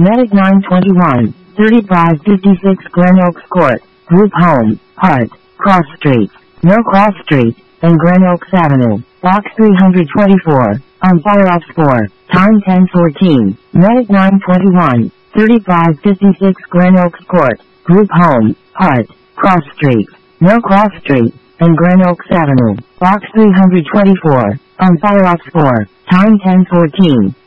Medic 921, 3556 Glen Oaks Court, Group Home, Hart, Cross Street, No Cross Street, and Glen Oaks Avenue, Box 324, on fire ops 4, time 10:14. Medic 921, 3556 Glen Oaks Court, Group Home, Hart, Cross Street, No Cross Street, and Glen Oaks Avenue, Box 324, on fire ops 4, time 10:14.